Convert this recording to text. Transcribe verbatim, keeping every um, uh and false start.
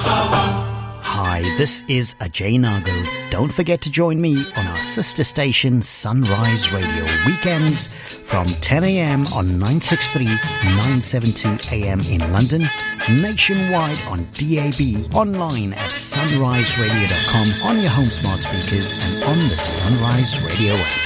Hi, this is Ajay Nagal. Don't forget to join me on our sister station Sunrise Radio weekends from ten a m on nine sixty-three, nine seventy-two A M in London, nationwide on D A B, online at sunrise radio dot com, on your home smart speakers and on the Sunrise Radio app.